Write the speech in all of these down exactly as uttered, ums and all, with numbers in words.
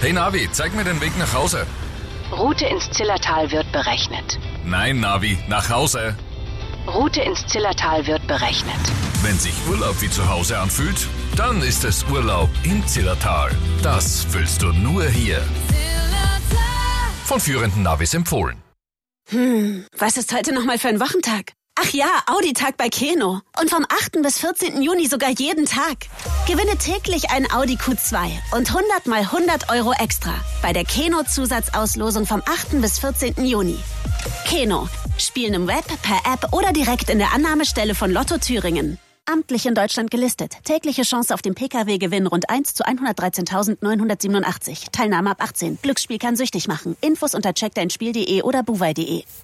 Hey Navi, zeig mir den Weg nach Hause. Route ins Zillertal wird berechnet. Nein, Navi, nach Hause. Route ins Zillertal wird berechnet. Wenn sich Urlaub wie zu Hause anfühlt, dann ist es Urlaub im Zillertal. Das fühlst du nur hier. Von führenden Navis empfohlen. Hm, was ist heute nochmal für ein Wochentag? Ach ja, Audi-Tag bei Keno. Und vom achten bis vierzehnten Juni sogar jeden Tag. Gewinne täglich ein Audi Q zwei und hundert mal hundert Euro extra bei der Keno-Zusatzauslosung vom achten bis vierzehnten Juni. Keno. Spielen im Web, per App oder direkt in der Annahmestelle von Lotto Thüringen. Amtlich in Deutschland gelistet. Tägliche Chance auf den Pkw-Gewinn rund eins zu hundertdreizehntausendneunhundertsiebenundachtzig. Teilnahme ab achtzehn. Glücksspiel kann süchtig machen. Infos unter check dein spiel punkt de oder buwei punkt de.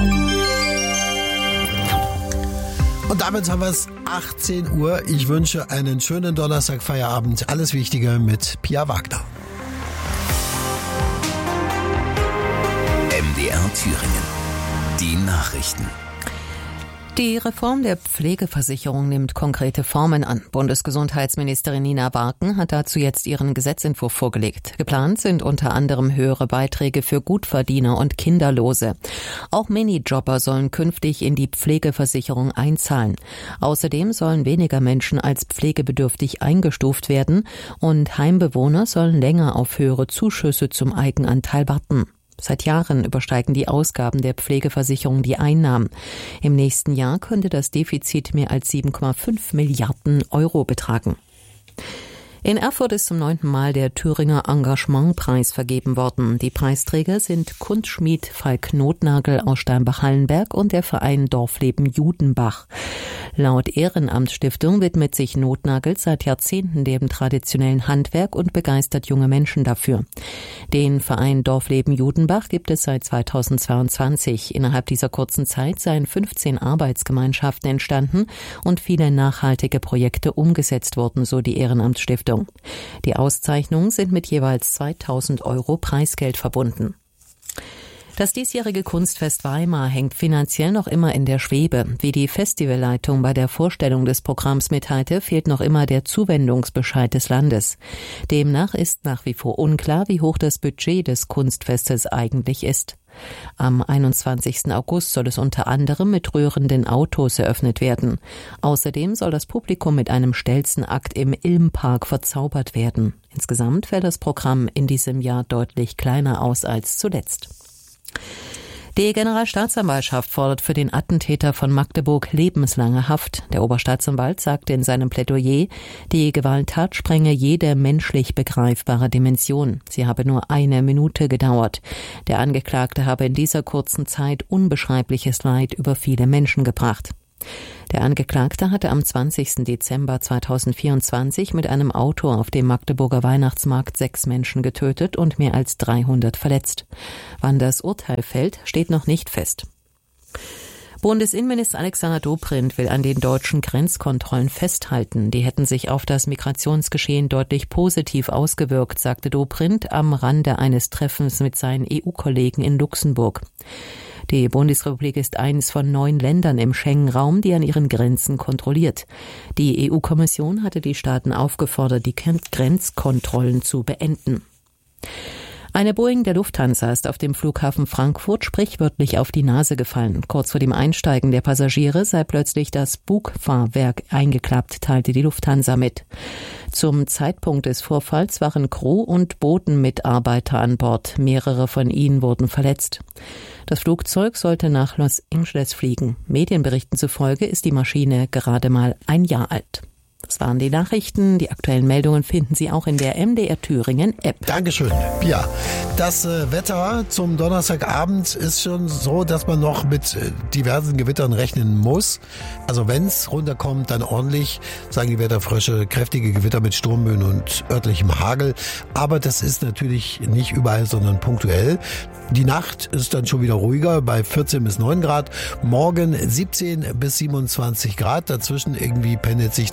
Und damit haben wir es achtzehn Uhr. Ich wünsche einen schönen Donnerstag-Feierabend. Alles Wichtige mit Pia Wagner. M D R Thüringen. Die Nachrichten. Die Reform der Pflegeversicherung nimmt konkrete Formen an. Bundesgesundheitsministerin Nina Warken hat dazu jetzt ihren Gesetzentwurf vorgelegt. Geplant sind unter anderem höhere Beiträge für Gutverdiener und Kinderlose. Auch Minijobber sollen künftig in die Pflegeversicherung einzahlen. Außerdem sollen weniger Menschen als pflegebedürftig eingestuft werden und Heimbewohner sollen länger auf höhere Zuschüsse zum Eigenanteil warten. Seit Jahren übersteigen die Ausgaben der Pflegeversicherung die Einnahmen. Im nächsten Jahr könnte das Defizit mehr als sieben Komma fünf Milliarden Euro betragen. In Erfurt ist zum neunten Mal der Thüringer Engagementpreis vergeben worden. Die Preisträger sind Kunstschmied Falk Notnagel aus Steinbach-Hallenberg und der Verein Dorfleben Judenbach. Laut Ehrenamtsstiftung widmet sich Notnagel seit Jahrzehnten dem traditionellen Handwerk und begeistert junge Menschen dafür. Den Verein Dorfleben Judenbach gibt es seit zweitausendzweiundzwanzig. Innerhalb dieser kurzen Zeit seien fünfzehn Arbeitsgemeinschaften entstanden und viele nachhaltige Projekte umgesetzt worden, so die Ehrenamtsstiftung. Die Auszeichnungen sind mit jeweils zweitausend Euro Preisgeld verbunden. Das diesjährige Kunstfest Weimar hängt finanziell noch immer in der Schwebe. Wie die Festivalleitung bei der Vorstellung des Programms mitteilte, fehlt noch immer der Zuwendungsbescheid des Landes. Demnach ist nach wie vor unklar, wie hoch das Budget des Kunstfestes eigentlich ist. Am einundzwanzigsten August soll es unter anderem mit rührenden Autos eröffnet werden. Außerdem soll das Publikum mit einem Stelzenakt im Ilmpark verzaubert werden. Insgesamt fällt das Programm in diesem Jahr deutlich kleiner aus als zuletzt. Die Generalstaatsanwaltschaft fordert für den Attentäter von Magdeburg lebenslange Haft. Der Oberstaatsanwalt sagte in seinem Plädoyer, die Gewalttat sprenge jede menschlich begreifbare Dimension. Sie habe nur eine Minute gedauert. Der Angeklagte habe in dieser kurzen Zeit unbeschreibliches Leid über viele Menschen gebracht. Der Angeklagte hatte am zwanzigsten Dezember zweitausendvierundzwanzig mit einem Auto auf dem Magdeburger Weihnachtsmarkt sechs Menschen getötet und mehr als dreihundert verletzt. Wann das Urteil fällt, steht noch nicht fest. Bundesinnenminister Alexander Dobrindt will an den deutschen Grenzkontrollen festhalten. Die hätten sich auf das Migrationsgeschehen deutlich positiv ausgewirkt, sagte Dobrindt am Rande eines Treffens mit seinen E U-Kollegen in Luxemburg. Die Bundesrepublik ist eines von neun Ländern im Schengen-Raum, die an ihren Grenzen kontrolliert. Die E U-Kommission hatte die Staaten aufgefordert, die Grenzkontrollen zu beenden. Eine Boeing der Lufthansa ist auf dem Flughafen Frankfurt sprichwörtlich auf die Nase gefallen. Kurz vor dem Einsteigen der Passagiere sei plötzlich das Bugfahrwerk eingeklappt, teilte die Lufthansa mit. Zum Zeitpunkt des Vorfalls waren Crew und Bodenmitarbeiter an Bord. Mehrere von ihnen wurden verletzt. Das Flugzeug sollte nach Los Angeles fliegen. Medienberichten zufolge ist die Maschine gerade mal ein Jahr alt. Das waren die Nachrichten. Die aktuellen Meldungen finden Sie auch in der M D R Thüringen App. Dankeschön. Ja, das äh, Wetter zum Donnerstagabend ist schon so, dass man noch mit äh, diversen Gewittern rechnen muss. Also wenn es runterkommt, dann ordentlich, sagen die Wetterfrösche, kräftige Gewitter mit Sturmböen und örtlichem Hagel. Aber das ist natürlich nicht überall, sondern punktuell. Die Nacht ist dann schon wieder ruhiger bei vierzehn bis neun Grad. Morgen siebzehn bis siebenundzwanzig Grad. Dazwischen irgendwie pendelt sich das ein.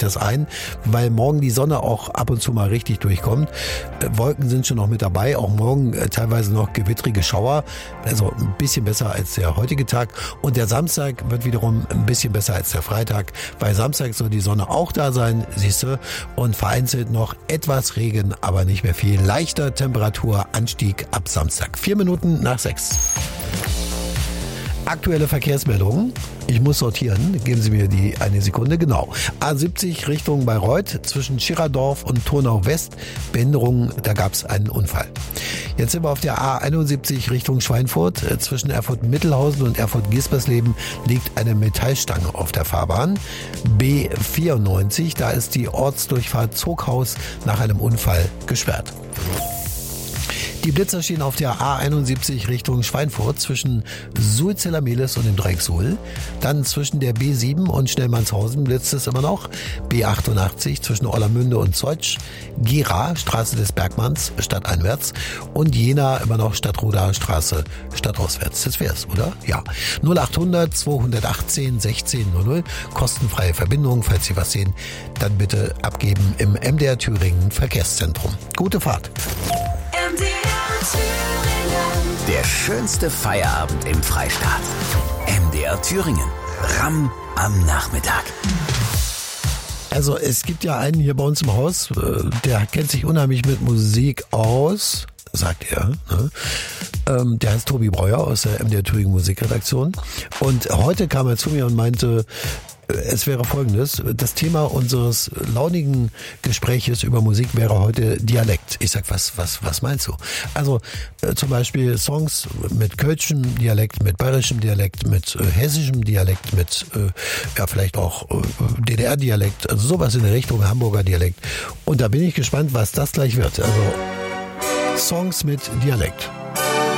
weil morgen die Sonne auch ab und zu mal richtig durchkommt. Wolken sind schon noch mit dabei, auch morgen teilweise noch gewittrige Schauer, also ein bisschen besser als der heutige Tag. Und der Samstag wird wiederum ein bisschen besser als der Freitag, weil Samstag soll die Sonne auch da sein, siehst du, und vereinzelt noch etwas Regen, aber nicht mehr viel. Leichter Temperaturanstieg ab Samstag. Vier Minuten nach sechs. Aktuelle Verkehrsmeldungen. Ich muss sortieren. Geben Sie mir die eine Sekunde. Genau. A siebzig Richtung Bayreuth zwischen Schirardorf und Turnau West. Behinderungen, da gab es einen Unfall. Jetzt sind wir auf der A einundsiebzig Richtung Schweinfurt. Zwischen Erfurt-Mittelhausen und Erfurt-Gispersleben liegt eine Metallstange auf der Fahrbahn. B vierundneunzig, da ist die Ortsdurchfahrt Zoghaus nach einem Unfall gesperrt. Die Blitzer stehen auf der A einundsiebzig Richtung Schweinfurt zwischen Suhl-Zellameles und dem Dreieck Suhl. Dann zwischen der B sieben und Schnellmannshausen blitzt es immer noch. B achtundachtzig zwischen Orlamünde und Zeutsch. Gera, Straße des Bergmanns, stadteinwärts. Und Jena immer noch Stadtroda Straße, stadtauswärts. Das wär's, oder? Ja. null achthundert zweihundertachtzehn sechzehn null null. Kostenfreie Verbindung. Falls Sie was sehen, dann bitte abgeben im M D R Thüringen Verkehrszentrum. Gute Fahrt. Der schönste Feierabend im Freistaat. M D R Thüringen. Ramm am Nachmittag. Also es gibt ja einen hier bei uns im Haus, der kennt sich unheimlich mit Musik aus, sagt er. Ne? Ähm, der heißt Tobi Breuer aus der M D R Thüringen Musikredaktion. Und heute kam er zu mir und meinte, es wäre Folgendes: Das Thema unseres launigen Gespräches über Musik wäre heute Dialekt. Ich sag, was, was, was meinst du? Also äh, zum Beispiel Songs mit kölschem Dialekt, mit bayerischem Dialekt, mit äh, hessischem Dialekt, mit äh, ja vielleicht auch äh, D D R-Dialekt, also sowas in der Richtung Hamburger Dialekt. Und da bin ich gespannt, was das gleich wird. Also Songs mit Dialekt.